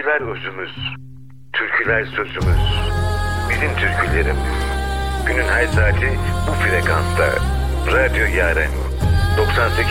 Türküler özümüz, türküler sözümüz. Bizim türkülerim. Günün her saati bu frekansta. Radyo Yaren 98,8.